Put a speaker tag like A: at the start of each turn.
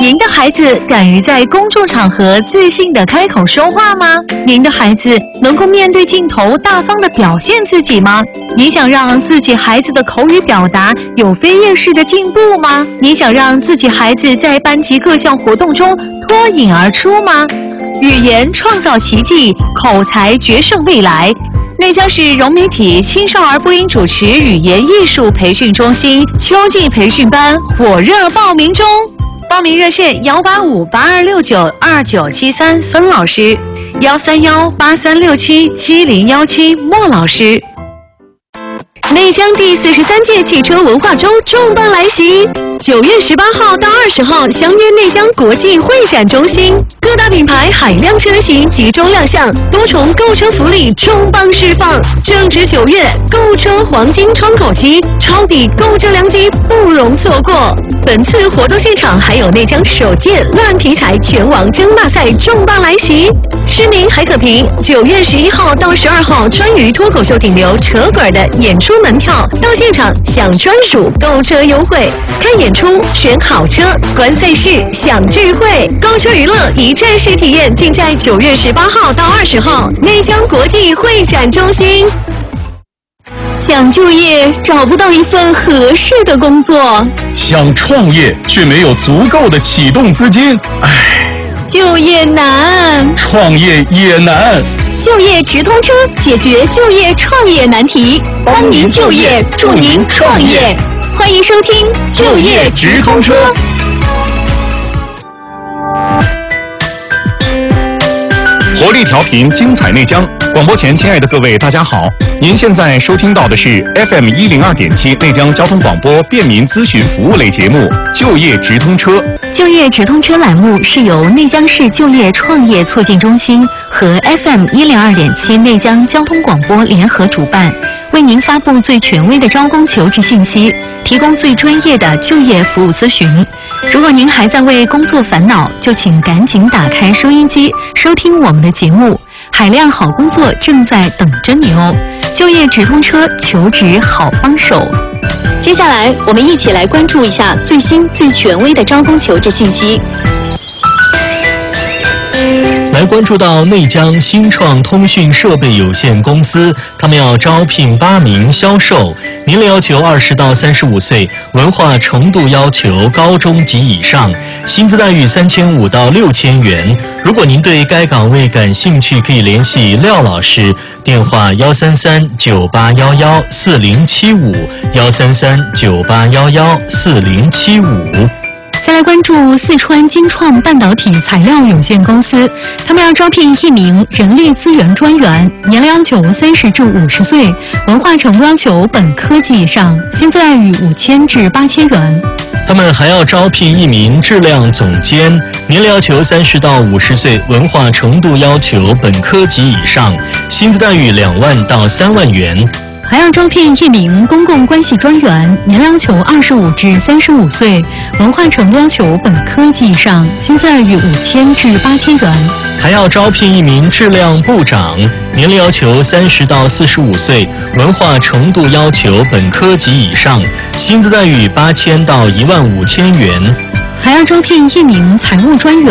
A: 您的孩子敢于在公众场合自信地开口说话吗？您的孩子能够面对镜头大方地表现自己吗？你想让自己孩子的口语表达有飞跃式的进步吗？你想让自己孩子在班级各项活动中脱颖而出吗？语言创造奇迹，口才决胜未来。内江市融媒体青少儿播音主持语言艺术培训中心秋季培训班火热报名中，报名热线18582692973孙老师，13183677017莫老师。内江第43届汽车文化周重磅来袭，9月18号到20号相约内江国际会展中心，各大品牌海量车型集中亮相，多重购车福利重磅释放。正值9月，购车黄金窗口期，抄底购车良机不容错过。本次活动现场还有内江首届烂皮彩拳王争霸赛重磅来袭，市民还可凭9月11号到12号川渝脱口秀顶流扯滚的演出门票到现场享专属购车优惠，看演出、选好车、观赛事、享聚会，购车娱乐一站式体验，尽在9月18号到20号内江国际会展中心。想就业找不到一份合适的工作，
B: 想创业却没有足够的启动资金，
A: 就业难，
B: 创业也难。
A: 就业直通车解决就业创业难题，帮您就业，助您创业。欢迎收听就业直通车。
B: 活力调频，精彩内江。广播前，亲爱的各位，大家好！您现在收听到的是 FM 102.7内江交通广播便民咨询服务类节目《就业直通车》。
A: 就业直通车栏目是由内江市就业创业促进中心和 FM 102.7内江交通广播联合主办，为您发布最权威的招工求职信息，提供最专业的就业服务咨询。如果您还在为工作烦恼，就请赶紧打开收音机，收听我们的节目。海量好工作正在等着你哦！就业直通车，求职好帮手。接下来，我们一起来关注一下最新最权威的招工求职信息。
C: 来关注到内江新创通讯设备有限公司，他们要招聘8名销售，年龄要求20到35岁，文化程度要求高中及以上，薪资待遇3500到6000元。如果您对该岗位感兴趣，可以联系廖老师，电话133-9811-4075，133-9811-4075。
A: 再来关注四川金创半导体材料有限公司，他们要招聘1名人力资源专员，年龄要求30至50岁，文化程度要求本科及以上，薪资待遇5000至8000元。
C: 他们还要招聘1名质量总监，年龄要求30到50岁，文化程度要求本科及以上，薪资待遇2万到3万元。
A: 还要招聘1名公共关系专员，年龄要求25至35岁，文化程度要求本科及以上，薪资待遇5000至8000元。
C: 还要招聘1名质量部长，年龄要求30到45岁，文化程度要求本科及以上，薪资待遇8000到15000元。
A: 还要招聘1名财务专员。